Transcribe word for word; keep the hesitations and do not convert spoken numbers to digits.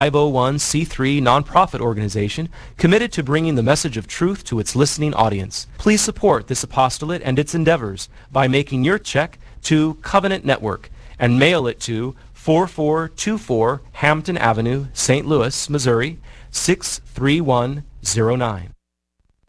five oh one c three nonprofit organization committed to bringing the message of truth to its listening audience. Please support this apostolate and its endeavors by making your check to Covenant Network and mail it to four four two four Hampton Avenue, Saint Louis, Missouri six three one zero nine.